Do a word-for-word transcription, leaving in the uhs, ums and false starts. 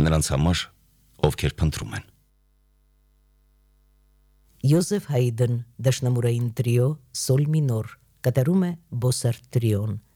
նրանց համար, ովքեր փնտրում են։ Յոզեֆ Հայդն, դաշնամուրային տրիո, սոլ մինոր, կատարում է Բոսարտ տրիոն։